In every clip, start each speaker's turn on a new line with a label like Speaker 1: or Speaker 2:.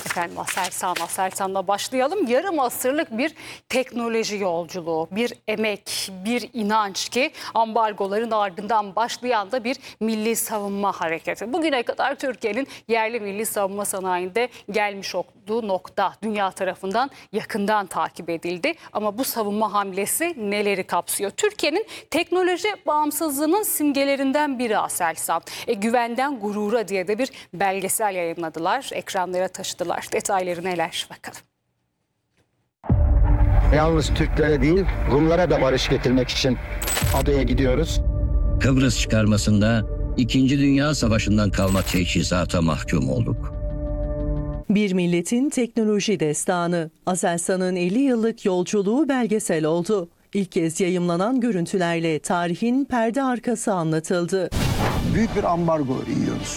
Speaker 1: Efendim Aselsan'la başlayalım. Yarım asırlık bir teknoloji yolculuğu, bir emek, bir inanç ki ambargoların ardından başlayan da bir milli savunma hareketi. Bugüne kadar Türkiye'nin yerli milli savunma sanayinde gelmiş olduğu nokta dünya tarafından yakından takip edildi. Ama bu savunma hamlesi neleri kapsıyor? Türkiye'nin teknoloji bağımsızlığının simgelerinden biri Aselsan. Güvenden gurura diye de bir belgesel yayınladılar. Ekranlara taşıdılar. Detayları neler bakalım.
Speaker 2: Yalnız Türklere değil, Rumlara da barış getirmek için adaya gidiyoruz.
Speaker 3: Kıbrıs çıkarmasında 2. Dünya Savaşı'ndan kalma teçhizata mahkum olduk.
Speaker 4: Bir milletin teknoloji destanı. Aselsan'ın 50 yıllık yolculuğu belgesel oldu. İlk kez yayımlanan görüntülerle tarihin perde arkası anlatıldı.
Speaker 5: Büyük bir ambargo yiyoruz.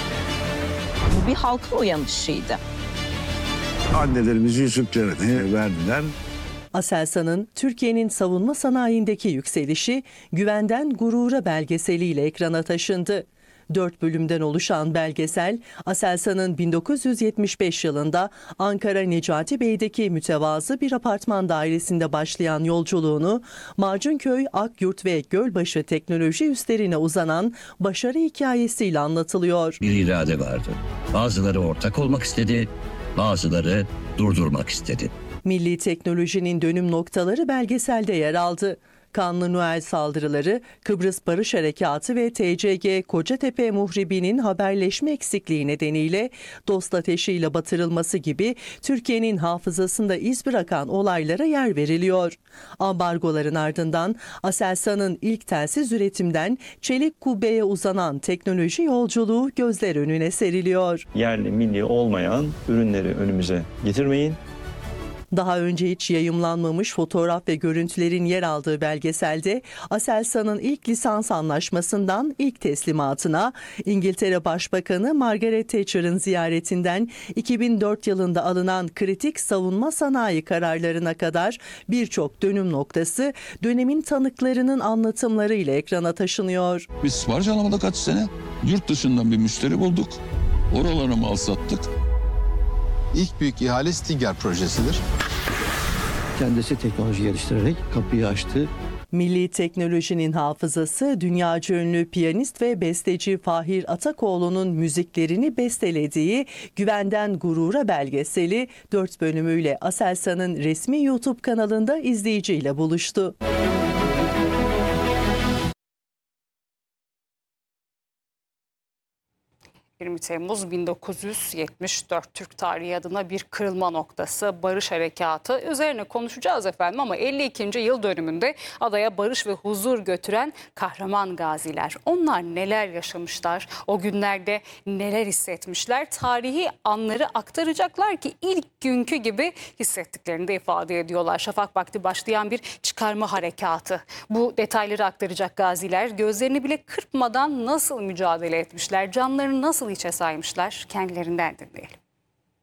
Speaker 6: Bu bir halkın uyanışıydı.
Speaker 7: Annelerimiz yüzüklerini verdiler.
Speaker 4: Aselsan'ın Türkiye'nin savunma sanayindeki yükselişi Güvenden Gurura belgeseliyle ekrana taşındı. 4 bölümden oluşan belgesel, Aselsan'ın 1975 yılında Ankara Necati Bey'deki mütevazı bir apartman dairesinde başlayan yolculuğunu Macunköy, Akyurt ve Gölbaşı teknoloji üslerine uzanan başarı hikayesiyle anlatılıyor.
Speaker 3: Bir irade vardı. Bazıları ortak olmak istedi, bazıları durdurmak istedi.
Speaker 4: Milli teknolojinin dönüm noktaları belgeselde yer aldı. Kanlı Noel saldırıları, Kıbrıs Barış Harekatı ve TCG Kocatepe Muhribi'nin haberleşme eksikliği nedeniyle dost ateşiyle batırılması gibi Türkiye'nin hafızasında iz bırakan olaylara yer veriliyor. Ambargoların ardından Aselsan'ın ilk telsiz üretimden çelik kubbeye uzanan teknoloji yolculuğu gözler önüne seriliyor.
Speaker 8: Yerli, milli olmayan ürünleri önümüze getirmeyin.
Speaker 4: Daha önce hiç yayımlanmamış fotoğraf ve görüntülerin yer aldığı belgeselde Aselsan'ın ilk lisans anlaşmasından ilk teslimatına, İngiltere Başbakanı Margaret Thatcher'ın ziyaretinden 2004 yılında alınan kritik savunma sanayi kararlarına kadar birçok dönüm noktası dönemin tanıklarının anlatımlarıyla ekrana taşınıyor.
Speaker 7: Biz sipariş alamadık kaç sene. Yurt dışından bir müşteri bulduk. Oralara mal sattık.
Speaker 5: İlk büyük ihale Stinger projesidir.
Speaker 9: Kendisi teknoloji geliştirerek kapıyı açtı.
Speaker 4: Milli teknolojinin hafızası dünyaca ünlü piyanist ve besteci Fahir Atakoğlu'nun müziklerini bestelediği Güvenden Gurura belgeseli 4 bölümüyle Aselsan'ın resmi YouTube kanalında izleyiciyle buluştu.
Speaker 1: 20 Temmuz 1974 Türk tarihi adına bir kırılma noktası, barış harekatı üzerine konuşacağız efendim ama 52. yıl dönümünde adaya barış ve huzur götüren kahraman gaziler. Onlar neler yaşamışlar, o günlerde neler hissetmişler, tarihi anları aktaracaklar ki ilk günkü gibi hissettiklerini de ifade ediyorlar. Şafak vakti başlayan bir çıkarma harekatı. Bu detayları aktaracak gaziler gözlerini bile kırpmadan nasıl mücadele etmişler, canlarını nasıl hiçe saymışlar, kendilerinden dinleyelim.